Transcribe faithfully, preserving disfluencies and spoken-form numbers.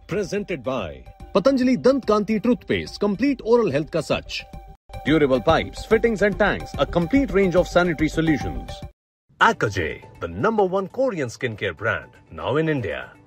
Presented by Patanjali Dant Kanti Toothpaste, complete oral health ka sach. Durable pipes, fittings and tanks, a complete range of sanitary solutions. Akajay, the number one Korean skincare brand, now in India.